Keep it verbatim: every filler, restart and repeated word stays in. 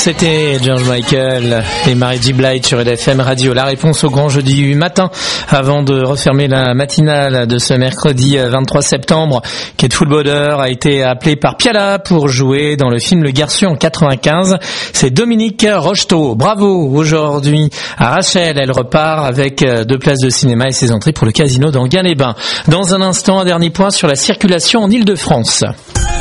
C'était George Michael et Mary J. Blige sur L F M Radio. La réponse au grand jeudi matin, avant de refermer la matinale de ce mercredi vingt-trois septembre. Kate Fulboder a été appelée par Piala pour jouer dans le film Le Garçon en quatre-vingt-quinze. C'est Dominique Rocheteau. Bravo aujourd'hui à Rachel. Elle repart avec deux places de cinéma et ses entrées pour le casino d'Anguin-les-Bains. Dans un instant, un dernier point sur la circulation en Ile-de-France.